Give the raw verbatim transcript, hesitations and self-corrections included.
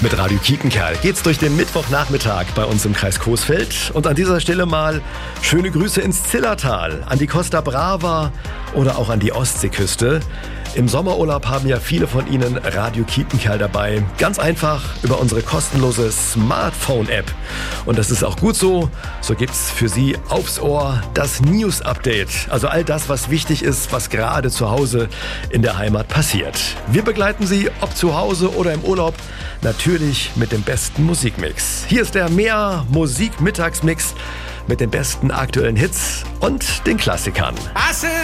Mit Radio Kiepenkerl geht's durch den Mittwochnachmittag bei uns im Kreis Coesfeld. Und an dieser Stelle mal schöne Grüße ins Zillertal, an die Costa Brava oder auch an die Ostseeküste. Im Sommerurlaub haben ja viele von Ihnen Radio Kiepenkerl dabei. Ganz einfach über unsere kostenlose Smartphone-App. Und das ist auch gut so. So gibt's für Sie aufs Ohr das News-Update. Also all das, was wichtig ist, was gerade zu Hause in der Heimat passiert. Wir begleiten Sie, ob zu Hause oder im Urlaub, natürlich mit dem besten Musikmix. Hier ist der Mehr Musik-Mittagsmix mit den besten aktuellen Hits und den Klassikern.